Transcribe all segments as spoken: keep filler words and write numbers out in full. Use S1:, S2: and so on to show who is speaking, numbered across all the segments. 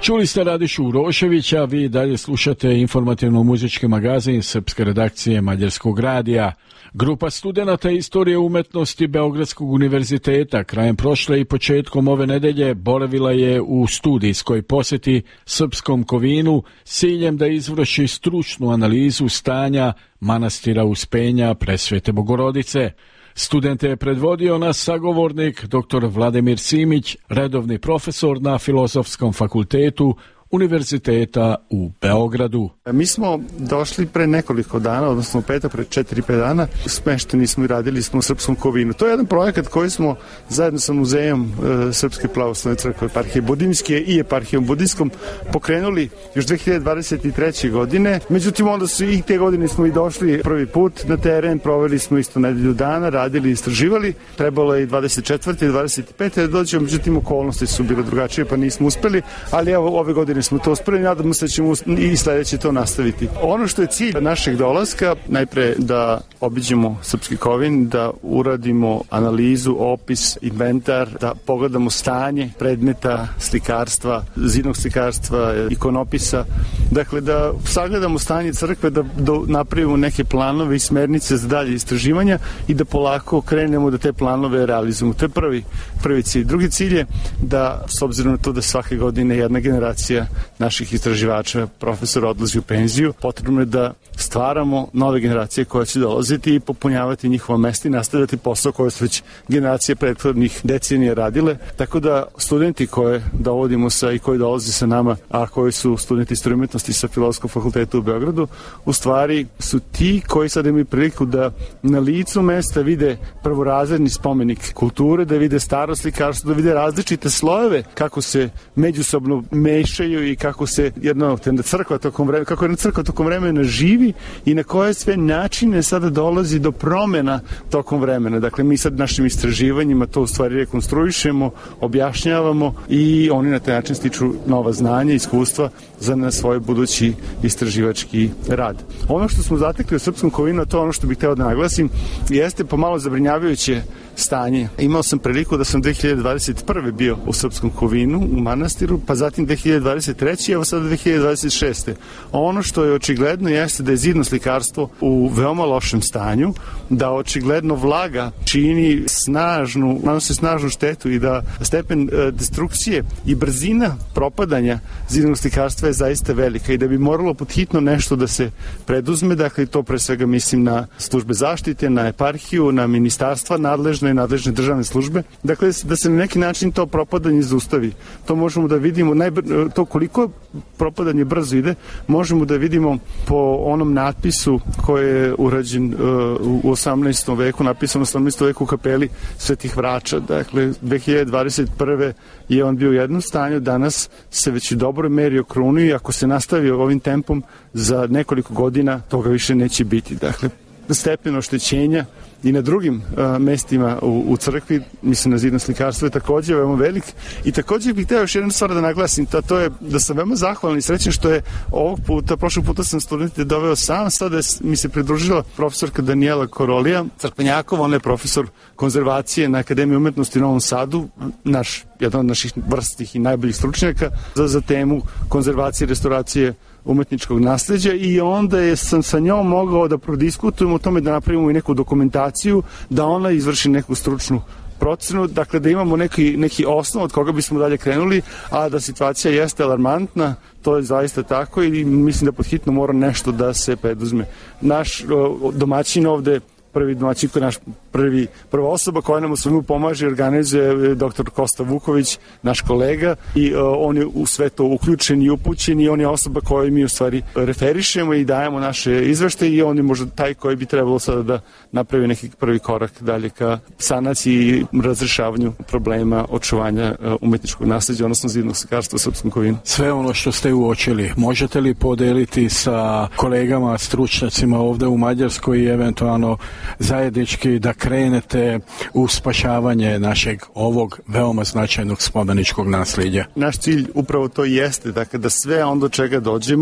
S1: Čuli ste Radišu Uroševića, vi dalje slušate informativno-muzički magazin srpske redakcije Mađarskog radija. Grupa studenata istorije umetnosti Beogradskog univerziteta krajem prošle i početkom ove nedelje boravila je u studijskoj posjeti Srpskom Kovinu s ciljem da izvrši stručnu analizu stanja manastira Uspenja Presvete Bogorodice. Studente je predvodio naš sagovornik dr Vladimir Simić, redovni profesor na Filozofskom fakultetu Univerziteta u Beogradu.
S2: Mi smo došli pre nekoliko dana, odnosno petak, pre četiri pet dana, smešteni smo i radili smo u Srpskom Kovinu. To je jedan projekat koji smo zajedno sa Muzejom e, Srpske pravoslavne crkve eparhije Budimske i eparhijom Budimskom pokrenuli još dve hiljade dvadeset treće. godine. Međutim, onda su i te godine smo i došli prvi put na teren, proveli smo isto nedelju dana, radili i istraživali. Trebalo je i dvadeset četvrte i dvadeset pete da dođemo, međutim okolnosti su bile drugačije pa nismo uspeli, ali evo ove godine smo to uspeli, nadamo se da ćemo i sledeće to nastaviti. Ono što je cilj našeg dolaska, najpre da obiđemo Srpski Kovin, da uradimo analizu, opis, inventar, da pogledamo stanje predmeta, slikarstva, zidnog slikarstva, ikonopisa, dakle da sagledamo stanje crkve, da, da napravimo neke planove i smernice za dalje istraživanja i da polako krenemo da te planove realizujemo. To je prvi, prvi cilj. Drugi cilj je da, s obzirom na to da svake godine jedna generacija naših istraživača, profesora odlazi u penziju, potrebno je da stvaramo nove generacije koje će dolaziti i popunjavati njihova mesta i nastavljati posao koje su već generacije prethodnih decenija radile. Tako da studenti koje dovodimo sa i koji dolaze sa nama, a koji su studenti istorije umetnosti sa Filozofskog fakulteta u Beogradu, u stvari su ti koji sad imaju priliku da na licu mesta vide prvorazredni spomenik kulture, da vide staro slikarstvo, da vide različite slojeve kako se međusobno mešaju i kako se jedna crkva tokom vremena, kako jedna crkva tokom vremena živi i na koje sve načine sada dolazi do promena tokom vremena. Dakle, mi sad našim istraživanjima to u stvari rekonstruišemo, objašnjavamo i oni na taj način stiču nova znanja, iskustva za na svoj budući istraživački rad. Ono što smo zatekli u Srpskom Kovinu, to ono što bih hteo da naglasim, jeste pomalo zabrinjavajuće stanje. Imao sam priliku da sam dve hiljade dvadeset prve bio u Srpskom Kovinu, u manastiru, pa zatim dve hiljade dvadeset treće. evo sada dve hiljade dvadeset šeste. Ono što je očigledno jeste da je zidno slikarstvo u veoma lošem stanju, da očigledno vlaga čini snažnu, nanosi snažnu štetu i da stepen e, destrukcije i brzina propadanja zidnog slikarstva je zaista velika i da bi moralo podhitno nešto da se preduzme, dakle to pre svega mislim na službe zaštite, na eparhiju, na ministarstva nadležne i nadležne državne službe, dakle da se na neki način to propadanje zaustavi. To možemo da vidimo, najbr- to koliko propadanje brzo ide, možemo da vidimo po onom natpisu koji je urađen uh, u osamnaestom veku, napisan u osamnaestom veku u kapeli Svetih Vrača. Dakle, dve hiljade dvadeset prve je on bio u jednom stanju, danas se već u dobroj meri okrunio i ako se nastavi ovim tempom za nekoliko godina toga više neće biti. Dakle, stepen oštećenja i na drugim uh, mestima u, u crkvi, mislim na zidno slikarstvo je takođe veoma velik i takođe bih hteo još jednu stvar da naglasim, to, to je da sam veoma zahvalan i srećan što je ovog puta, prošlog puta sam studente doveo sam, sada mi se pridružila profesorka Danijela Korolija, Crkvenjakova, ona je profesor konzervacije na Akademiji umetnosti u Novom Sadu, naš, jedan od naših vrstnih i najboljih stručnjaka za, za temu konzervacije i restauracije umetničkog nasleđa i onda je, sam sa njom mogao da prodiskutujemo o tome, da napravimo i neku dokumentaciju, da ona izvrši neku stručnu procenu, dakle da imamo neki, neki osnov od koga bismo dalje krenuli, a da situacija jeste alarmantna, to je zaista tako i mislim da podhitno mora nešto da se preduzme. Naš o, domaćin ovde, prvi domaćin koji je naš prvi, prva osoba koja nam u svemu pomaže i organizuje doktor Kosta Vuković, naš kolega i uh, on je u sve to uključen i upućen i on je osoba koju mi u stvari referišemo i dajemo naše izveštaje i on je možda taj koji bi trebalo sada da napravi neki prvi korak dalje ka sanaciji i razrešavanju problema očuvanja uh, umetničkog nasleđa, odnosno zidnog slikarstva u Srpskom Kovinu.
S1: Sve ono što ste uočili, možete li podeliti sa kolegama, stručnjacima ovde u Mađarskoj i eventualno zajednički da krenete u spašavanje našeg ovog veoma značajnog spomeničkog naslijeđa?
S2: Naš cilj upravo to jeste, dakle da sve ono do čega dođemo,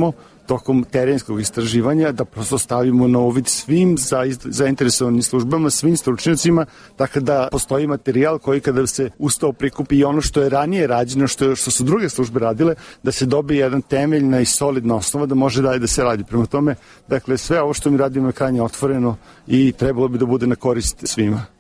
S2: tokom terenskog istraživanja, da prosto stavimo na uvid svim zainteresovanim službama, svim stručnjacima, tako da postoji materijal koji kada se ustao prikupi i ono što je ranije rađeno, što, što su druge službe radile, da se dobije jedan temeljna i solidna osnova da može dalje da se radi. Prema tome, dakle, sve ovo što mi radimo je krajnje otvoreno i trebalo bi da bude na korist svima.